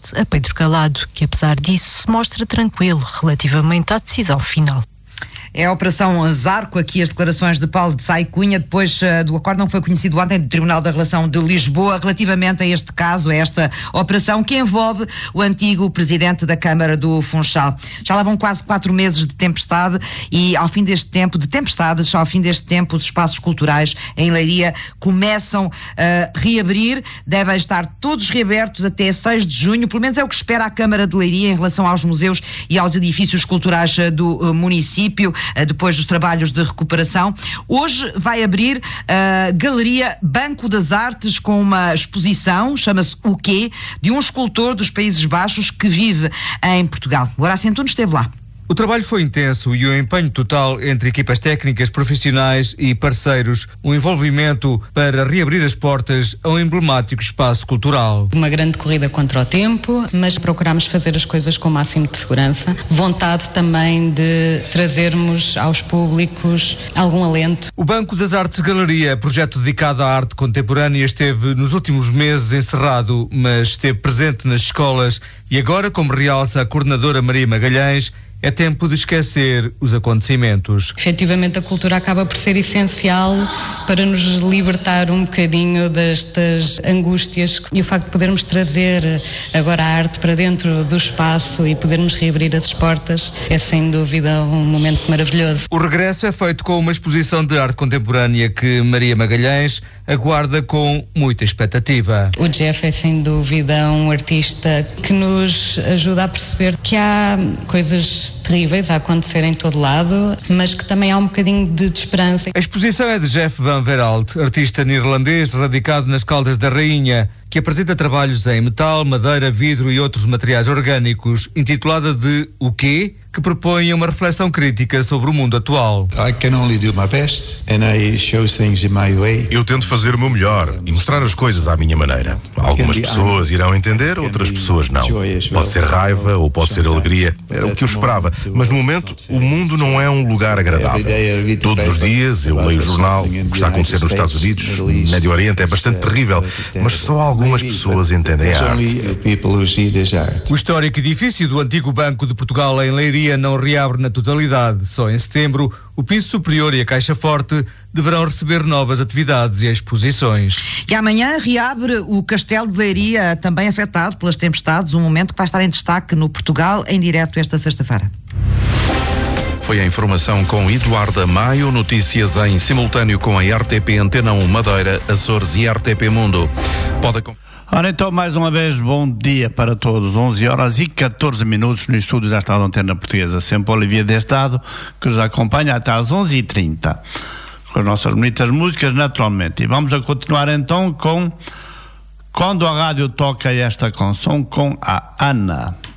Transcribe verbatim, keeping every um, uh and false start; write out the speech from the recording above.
frente a Pedro Calado, que apesar disso se mostra tranquilo relativamente à decisão final. É a Operação Zarco, aqui as declarações de Paulo de Sá e Cunha, depois uh, do acórdão que foi conhecido ontem do Tribunal da Relação de Lisboa, relativamente a este caso, a esta operação que envolve o antigo presidente da Câmara do Funchal. Já lá vão quase quatro meses de tempestade e ao fim deste tempo, de tempestades, ao fim deste tempo, os espaços culturais em Leiria começam a reabrir, devem estar todos reabertos até seis de junho, pelo menos é o que espera a Câmara de Leiria em relação aos museus e aos edifícios culturais uh, do uh, município, depois dos trabalhos de recuperação. Hoje vai abrir a Galeria Banco das Artes com uma exposição, chama-se O Quê?, de um escultor dos Países Baixos que vive em Portugal. O Horácio Antunes esteve lá. O trabalho foi intenso e o empenho total entre equipas técnicas, profissionais e parceiros, o envolvimento para reabrir as portas a um emblemático espaço cultural. Uma grande corrida contra o tempo, mas procuramos fazer as coisas com o máximo de segurança. Vontade também de trazermos aos públicos algum alento. O Banco das Artes Galeria, projeto dedicado à arte contemporânea, esteve nos últimos meses encerrado, mas esteve presente nas escolas e agora, como realça a coordenadora Maria Magalhães, é tempo de esquecer os acontecimentos. Efetivamente a cultura acaba por ser essencial para nos libertar um bocadinho destas angústias e o facto de podermos trazer agora a arte para dentro do espaço e podermos reabrir as portas é sem dúvida um momento maravilhoso. O regresso é feito com uma exposição de arte contemporânea que Maria Magalhães aguarda com muita expectativa. O Jeff é sem dúvida um artista que nos ajuda a perceber que há coisas terríveis a acontecer em todo lado, mas que também há um bocadinho de, de esperança. A exposição é de Jeff Van Veralt, artista neerlandês radicado nas Caldas da Rainha, que apresenta trabalhos em metal, madeira, vidro e outros materiais orgânicos, intitulada de O Quê?, que propõe uma reflexão crítica sobre o mundo atual. I can only do my best and I show things in my way. Eu tento fazer o meu melhor e mostrar as coisas à minha maneira. Algumas pessoas irão entender, outras pessoas não. Pode ser raiva ou pode ser alegria. Era o que eu esperava. Mas no momento, o mundo não é um lugar agradável. Todos os dias eu leio o jornal. O que está a acontecer nos Estados Unidos, no Médio Oriente, é bastante terrível. Mas só algumas pessoas entendem a arte. O histórico edifício do antigo Banco de Portugal em Leiria não reabre na totalidade. Só em setembro, o piso superior e a caixa forte deverão receber novas atividades e exposições. E amanhã reabre o Castelo de Leiria, também afetado pelas tempestades, um momento que vai estar em destaque no Portugal em direto esta sexta-feira. Foi a informação com Eduardo Maio, notícias em simultâneo com a R T P Antena um Madeira, Açores e R T P Mundo. Pode... Ora então, mais uma vez, bom dia para todos. onze horas e catorze minutos no estúdio já está a Antena Portuguesa. Sempre Olivia Destado, que nos acompanha até às onze e trinta. Com as nossas bonitas músicas, naturalmente. E vamos a continuar então com Quando a Rádio Toca Esta Canção com a Ana.